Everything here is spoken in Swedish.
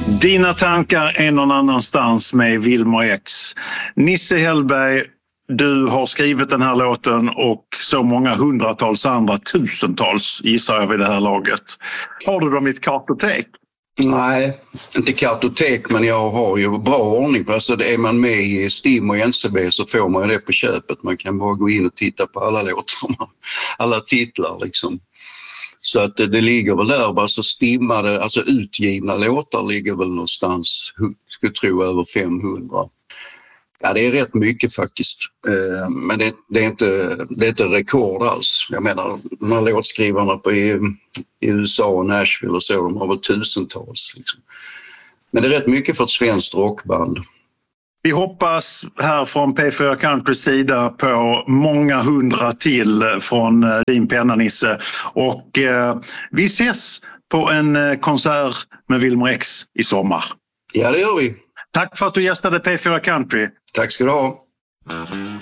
Dina tankar är någon annanstans med Wilmer X. Nisse Hellberg, du har skrivit den här låten och så många hundratals andra, tusentals gissar jag vid det här laget. Har du dem i ett kartotek? Nej, inte kartotek, men jag har ju bra ordning på. Alltså är man med i Stim och NCB så får man det på köpet. Man kan bara gå in och titta på alla låtar, alla titlar liksom. Så att det ligger väl där, alltså stimmade, alltså utgivna låtar ligger väl någonstans, skulle tro över 500. Ja, det är rätt mycket faktiskt, men det är inte rekord alls. Jag menar, de här låtskrivarna i USA och Nashville och så, de har väl tusentals. Liksom. Men det är rätt mycket för ett svenskt rockband. Vi hoppas här från P4 Countrys sida på många hundra till från din penna, Nisse. Och vi ses på en konsert med Wilmer X i sommar. Ja, det gör vi. Tack för att du gästade P4 Country. Tack ska du ha.